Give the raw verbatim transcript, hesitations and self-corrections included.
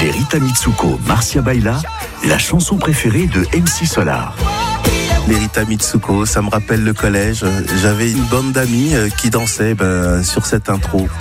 et Rita Mitsuko, Marcia Baila, la chanson préférée de M C Solar. Les Rita Mitsuko, ça me rappelle le collège. J'avais une bande d'amis qui dansaient ben, sur cette intro.